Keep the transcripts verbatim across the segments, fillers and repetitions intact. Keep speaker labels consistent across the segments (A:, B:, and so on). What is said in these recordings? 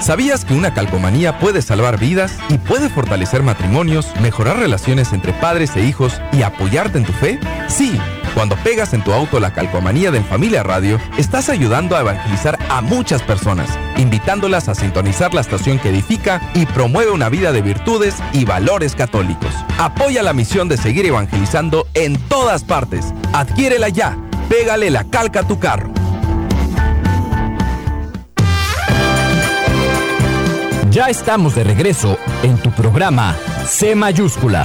A: ¿Sabías que una calcomanía puede salvar vidas y puede fortalecer matrimonios, mejorar relaciones entre padres e hijos y apoyarte en tu fe? Sí, cuando pegas en tu auto la calcomanía de En Familia Radio, estás ayudando a evangelizar a muchas personas, invitándolas a sintonizar la estación que edifica y promueve una vida de virtudes y valores católicos. Apoya la misión de seguir evangelizando en todas partes. Adquiérela ya. Pégale la calca a tu carro.
B: Ya estamos de regreso en tu programa C Mayúscula.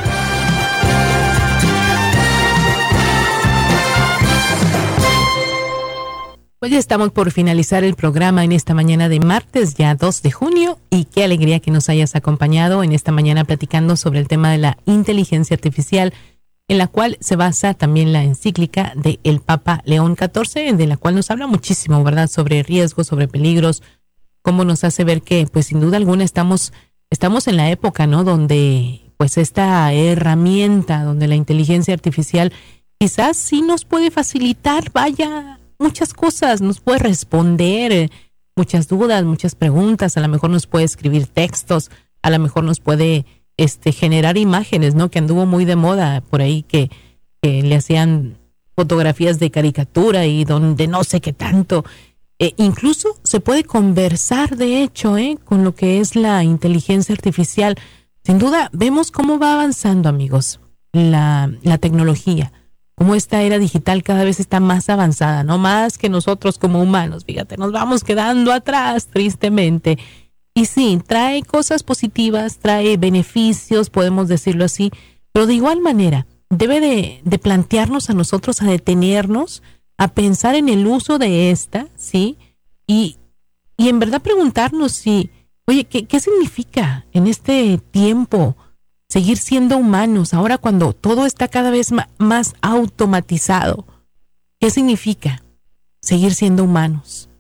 C: Pues ya estamos por finalizar el programa en esta mañana de martes, ya dos de junio, y qué alegría que nos hayas acompañado en esta mañana platicando sobre el tema de la inteligencia artificial, en la cual se basa también la encíclica del Papa León catorce, de la cual nos habla muchísimo, ¿verdad?, sobre riesgos, sobre peligros, cómo nos hace ver que, pues sin duda alguna, estamos, estamos en la época, ¿no?, donde pues esta herramienta, donde la inteligencia artificial quizás sí nos puede facilitar, vaya, muchas cosas, nos puede responder muchas dudas, muchas preguntas, a lo mejor nos puede escribir textos, a lo mejor nos puede este generar imágenes, ¿no?, que anduvo muy de moda por ahí, que, que le hacían fotografías de caricatura y donde no sé qué tanto. Eh, incluso se puede conversar, de hecho, ¿eh? con lo que es la inteligencia artificial. Sin duda, vemos cómo va avanzando, amigos, la, la tecnología, cómo esta era digital cada vez está más avanzada, no más que nosotros como humanos. Fíjate, nos vamos quedando atrás, tristemente. Y sí, trae cosas positivas, trae beneficios, podemos decirlo así, pero de igual manera, debe de, de plantearnos a nosotros, a detenernos, a pensar en el uso de esta, ¿sí? Y, y en verdad preguntarnos si, oye, ¿qué, qué significa en este tiempo seguir siendo humanos ahora cuando todo está cada vez ma- más automatizado? ¿Qué significa seguir siendo humanos?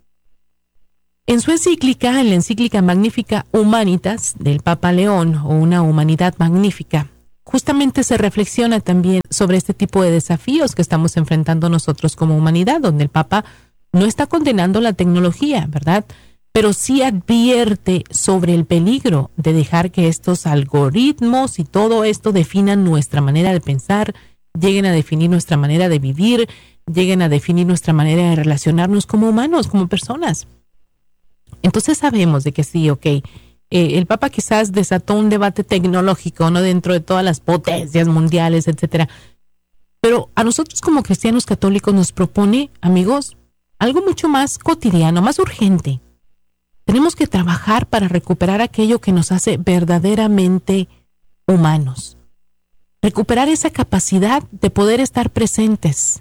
C: En su encíclica, en la encíclica Magnificat Humanitas del Papa León, o una humanidad magnífica, justamente se reflexiona también sobre este tipo de desafíos que estamos enfrentando nosotros como humanidad, donde el Papa no está condenando la tecnología, ¿verdad?, pero sí advierte sobre el peligro de dejar que estos algoritmos y todo esto definan nuestra manera de pensar, lleguen a definir nuestra manera de vivir, lleguen a definir nuestra manera de relacionarnos como humanos, como personas. Entonces sabemos de que sí, ok, Eh, el Papa quizás desató un debate tecnológico, ¿no?, dentro de todas las potencias mundiales, etcétera. Pero a nosotros como cristianos católicos nos propone, amigos, algo mucho más cotidiano, más urgente. Tenemos que trabajar para recuperar aquello que nos hace verdaderamente humanos. Recuperar esa capacidad de poder estar presentes.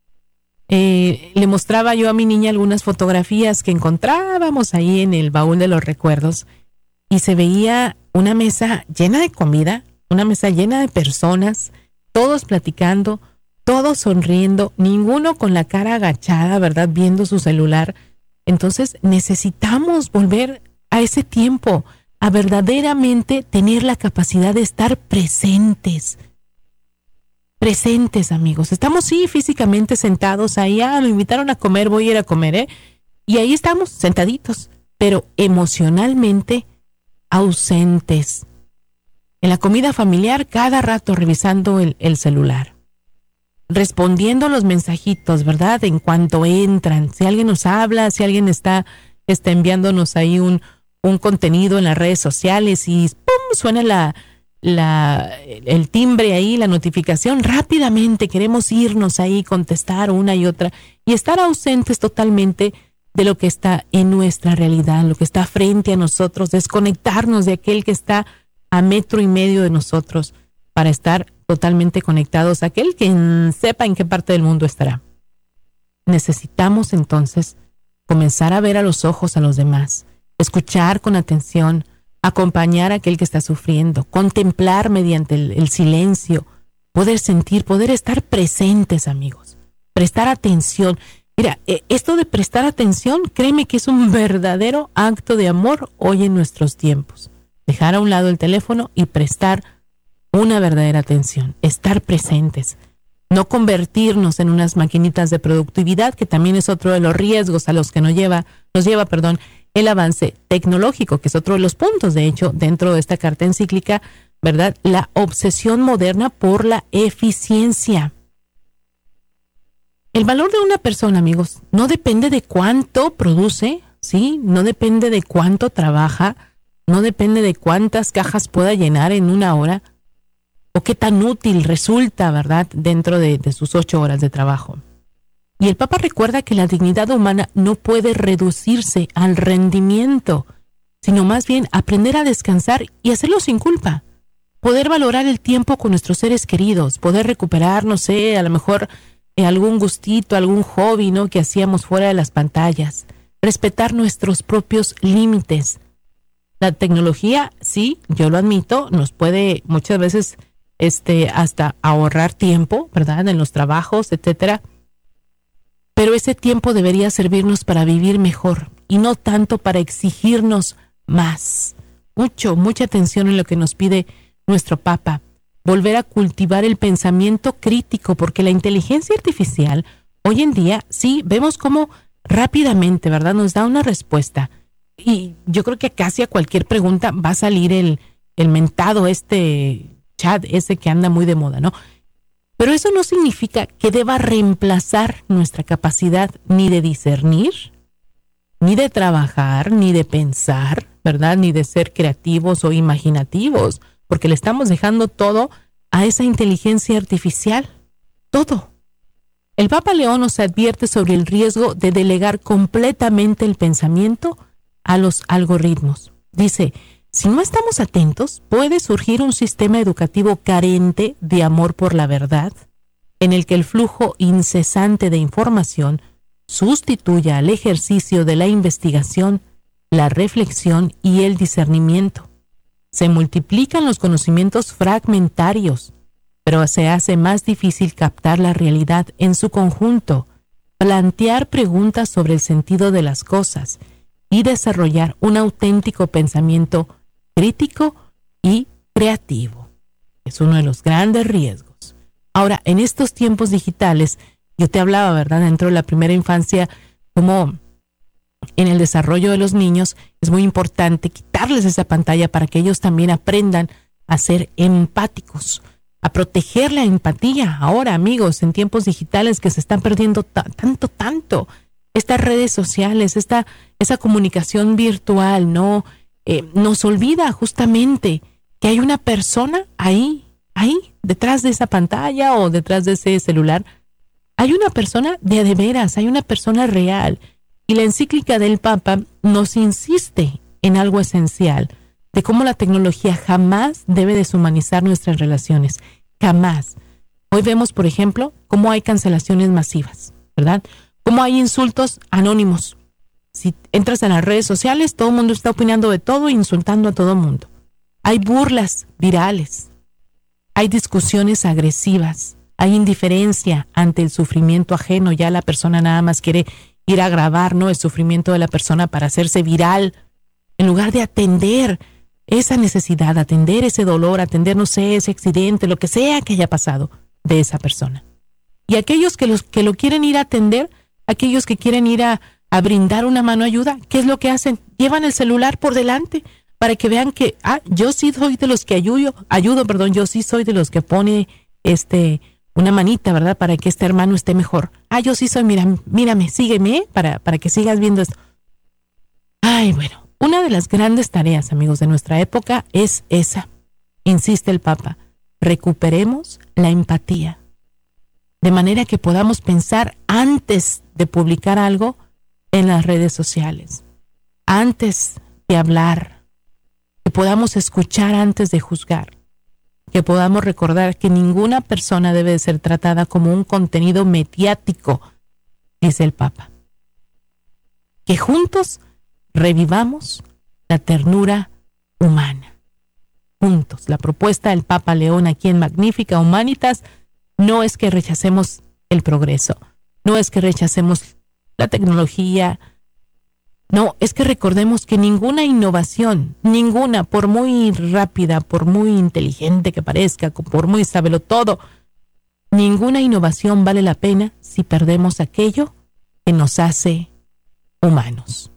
C: Eh, le mostraba yo a mi niña algunas fotografías que encontrábamos ahí en el baúl de los recuerdos. Y se veía una mesa llena de comida, una mesa llena de personas, todos platicando, todos sonriendo, ninguno con la cara agachada, ¿verdad?, viendo su celular. Entonces necesitamos volver a ese tiempo, a verdaderamente tener la capacidad de estar presentes. Presentes, amigos. Estamos, sí, físicamente sentados ahí, ah, me invitaron a comer, voy a ir a comer, ¿eh? Y ahí estamos, sentaditos, pero emocionalmente ausentes. En la comida familiar, cada rato revisando el, el celular, respondiendo los mensajitos, ¿verdad?, en cuanto entran. Si alguien nos habla, si alguien está, está enviándonos ahí un, un contenido en las redes sociales y ¡pum!, suena la, la, el timbre ahí, la notificación, rápidamente queremos irnos ahí, contestar una y otra y estar ausentes totalmente de lo que está en nuestra realidad, lo que está frente a nosotros, desconectarnos de aquel que está a metro y medio de nosotros para estar totalmente conectados a aquel que sepa en qué parte del mundo estará. Necesitamos entonces comenzar a ver a los ojos a los demás, escuchar con atención, acompañar a aquel que está sufriendo, contemplar mediante el, el silencio, poder sentir, poder estar presentes, amigos, prestar atención. Mira, esto de prestar atención, créeme que es un verdadero acto de amor hoy en nuestros tiempos. Dejar a un lado el teléfono y prestar una verdadera atención, estar presentes, no convertirnos en unas maquinitas de productividad, que también es otro de los riesgos a los que nos lleva, nos lleva, perdón, el avance tecnológico, que es otro de los puntos, de hecho, dentro de esta carta encíclica, ¿verdad? La obsesión moderna por la eficiencia. El valor de una persona, amigos, no depende de cuánto produce, ¿sí? No depende de cuánto trabaja, no depende de cuántas cajas pueda llenar en una hora o qué tan útil resulta, ¿verdad?, dentro de, de sus ocho horas de trabajo. Y el Papa recuerda que la dignidad humana no puede reducirse al rendimiento, sino más bien aprender a descansar y hacerlo sin culpa. Poder valorar el tiempo con nuestros seres queridos, poder recuperar, no sé, a lo mejor eh, algún gustito, algún hobby, ¿no?, que hacíamos fuera de las pantallas. Respetar nuestros propios límites. La tecnología, sí, yo lo admito, nos puede muchas veces este, hasta ahorrar tiempo, ¿verdad?, en los trabajos, etcétera. Pero ese tiempo debería servirnos para vivir mejor y no tanto para exigirnos más. Mucho, mucha atención en lo que nos pide nuestro Papa. Volver a cultivar el pensamiento crítico, porque la inteligencia artificial, hoy en día, sí, vemos cómo rápidamente, ¿verdad?, nos da una respuesta. Y yo creo que casi a cualquier pregunta va a salir el, el mentado, este chat, ese que anda muy de moda, ¿no? Pero eso no significa que deba reemplazar nuestra capacidad ni de discernir, ni de trabajar, ni de pensar, ¿verdad?, ni de ser creativos o imaginativos, porque le estamos dejando todo a esa inteligencia artificial. Todo. El Papa León nos advierte sobre el riesgo de delegar completamente el pensamiento a los algoritmos. Dice, si no estamos atentos, puede surgir un sistema educativo carente de amor por la verdad, en el que el flujo incesante de información sustituya al ejercicio de la investigación, la reflexión y el discernimiento. Se multiplican los conocimientos fragmentarios, pero se hace más difícil captar la realidad en su conjunto, plantear preguntas sobre el sentido de las cosas y desarrollar un auténtico pensamiento crítico y creativo. Es uno de los grandes riesgos. Ahora, en estos tiempos digitales, yo te hablaba, ¿verdad?, dentro de la primera infancia, como en el desarrollo de los niños es muy importante quitarles esa pantalla para que ellos también aprendan a ser empáticos, a proteger la empatía. Ahora, amigos, en tiempos digitales que se están perdiendo ta- tanto, tanto, estas redes sociales, esta, esa comunicación virtual, ¿no? Eh, nos olvida justamente que hay una persona ahí, ahí, detrás de esa pantalla o detrás de ese celular. Hay una persona de a de veras, hay una persona real. Y la encíclica del Papa nos insiste en algo esencial, de cómo la tecnología jamás debe deshumanizar nuestras relaciones. Jamás. Hoy vemos, por ejemplo, cómo hay cancelaciones masivas, ¿verdad? Cómo hay insultos anónimos. Si entras a las redes sociales, todo el mundo está opinando de todo e insultando a todo el mundo. Hay burlas virales. Hay discusiones agresivas. Hay indiferencia ante el sufrimiento ajeno. Ya la persona nada más quiere ir a grabar, ¿no?, el sufrimiento de la persona para hacerse viral, en lugar de atender esa necesidad, atender ese dolor, atender, no sé, ese accidente, lo que sea que haya pasado de esa persona. Y aquellos que, los, que lo quieren ir a atender, aquellos que quieren ir a, a brindar una mano de ayuda, ¿qué es lo que hacen? Llevan el celular por delante para que vean que, ah, yo sí soy de los que ayudo, ayudo, perdón, yo sí soy de los que pone este... una manita, ¿verdad?, para que este hermano esté mejor. Ah, yo sí soy, mira, mírame, sígueme, para, para que sigas viendo esto. Ay, bueno, una de las grandes tareas, amigos, de nuestra época es esa. Insiste el Papa, recuperemos la empatía, de manera que podamos pensar antes de publicar algo en las redes sociales, antes de hablar, que podamos escuchar antes de juzgar, que podamos recordar que ninguna persona debe de ser tratada como un contenido mediático, dice el Papa. Que juntos revivamos la ternura humana. Juntos. La propuesta del Papa León aquí en Magnifica Humanitas no es que rechacemos el progreso, no es que rechacemos la tecnología, no, es que recordemos que ninguna innovación, ninguna, por muy rápida, por muy inteligente que parezca, por muy sábelo todo, ninguna innovación vale la pena si perdemos aquello que nos hace humanos.